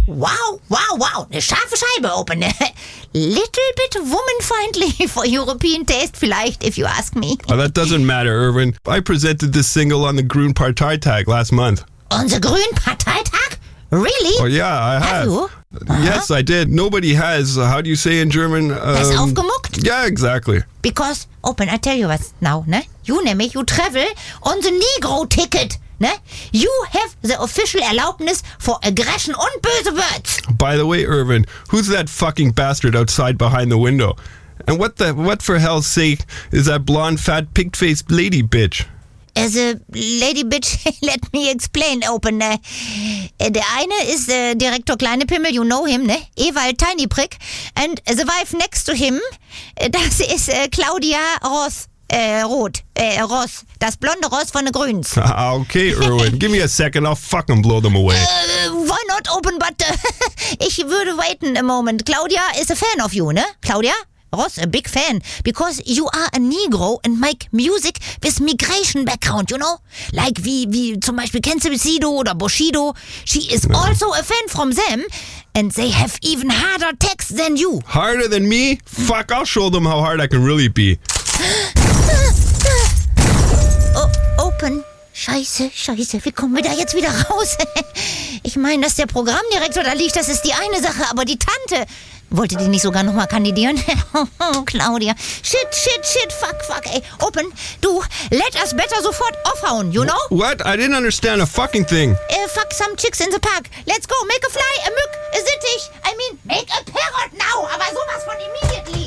Wow. Eine scharfe Scheibe, Open. Little bit woman-friendly for European taste, vielleicht, if you ask me. Oh, that doesn't matter, Irwin. I presented this single on the Grün Parteitag last month. On the Grün Parteitag? Really? Oh, yeah, I have. you? Yes, I did. Nobody has. How do you say in German? Has aufgemuckt? Yeah, exactly. Because, Open, I tell you what now, ne? You travel on the Negro ticket, ne? You have the official Erlaubnis for aggression und böse words. By the way, Irvin, who's that fucking bastard outside behind the window? And what for hell's sake is that blonde, fat, pig-faced lady bitch? As a lady bitch, let me explain, Open. Der eine ist Direktor Kleine Pimmel, you know him, ne? Ewald Tiny Prick. And the wife next to him, das ist Claudia Ross. Ross. Das blonde Ross von den Grüns. Okay, Irwin, give me a second, I'll fucking blow them away. Why not, Open, but ich würde waiten a moment. Claudia is a fan of you, ne? Claudia? Ross, a big fan, because you are a Negro and make music with migration background, you know? Like wie zum Beispiel kennst du Sido oder Bushido? She is also a fan from them, and they have even harder texts than you. Harder than me? Fuck, I'll show them how hard I can really be. Open. Scheiße, wie kommen wir da jetzt wieder raus? Ich meine, dass der Programmdirektor da liegt, das ist die eine Sache, aber die Tante... Wollte die nicht sogar nochmal kandidieren? Claudia. Shit, fuck, ey. Open, du, let us better sofort aufhauen, you know? What? I didn't understand a fucking thing. Fuck some chicks in the park. Let's go, make a fly, a Mück, a Sittich. I mean, make a parrot now, aber sowas von immediately.